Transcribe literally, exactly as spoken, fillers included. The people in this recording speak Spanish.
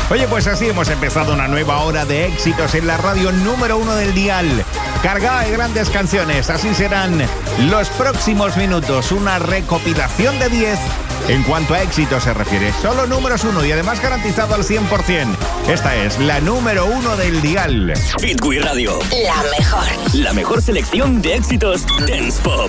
Oye, pues así hemos empezado una nueva hora de éxitos en la radio número uno del dial. Cargada de grandes canciones, así serán los próximos minutos. Una recopilación de diez en cuanto a éxitos se refiere. Solo números uno y además garantizado al cien por ciento. Esta es la número uno del dial. Hit We Radio. La mejor. La mejor selección de éxitos Dance Pop.